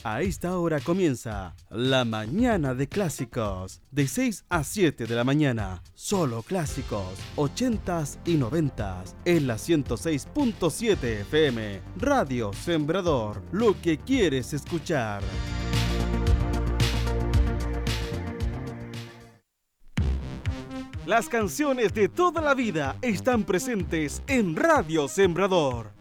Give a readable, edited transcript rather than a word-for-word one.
A esta hora comienza La Mañana de Clásicos, de 6 a 7 de la mañana. Solo clásicos, 80s y 90s, en la 106.7 FM. Radio Sembrador, lo que quieres escuchar. Las canciones de toda la vida están presentes en Radio Sembrador.